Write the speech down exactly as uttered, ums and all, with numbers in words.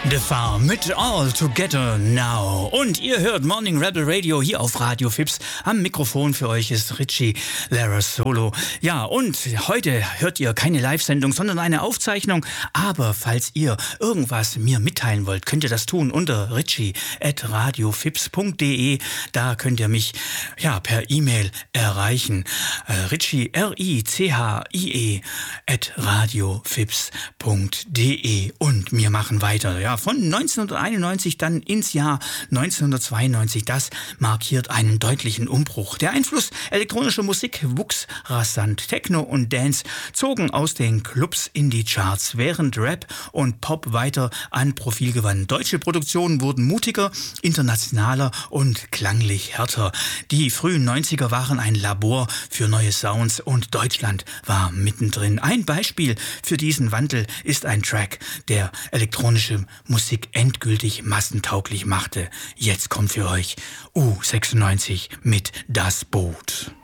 The Farm mit All Together Now. Und ihr hört Morning Rebel Radio hier auf Radio Fips. Am Mikrofon für euch ist Richie Larasolo. Ja, und heute hört ihr keine Live-Sendung, sondern eine Aufzeichnung. Aber falls ihr irgendwas mir mitteilen wollt, könnt ihr das tun unter richie at radiofips punkt de. Da könnt ihr mich ja per E-Mail erreichen. Äh, Richie, R I C H I E, at radiofips punkt de. Und wir machen weiter. Ja, von neunzehnhunderteinundneunzig dann ins Jahr neunzehnhundertzweiundneunzig. Das markiert einen deutlichen Umbruch. Der Einfluss elektronischer Musik wuchs rasant. Techno und Dance zogen aus den Clubs in die Charts, während Rap und Pop weiter an Profil gewannen. Deutsche Produktionen wurden mutiger, internationaler und klanglich härter. Die frühen neunziger waren ein Labor für neue Sounds und Deutschland war mittendrin. Ein Beispiel für diesen Wandel ist ein Track, der elektronische Musik endgültig massentauglich machte. Jetzt kommt für euch U sechsundneunzig mit Das Boot.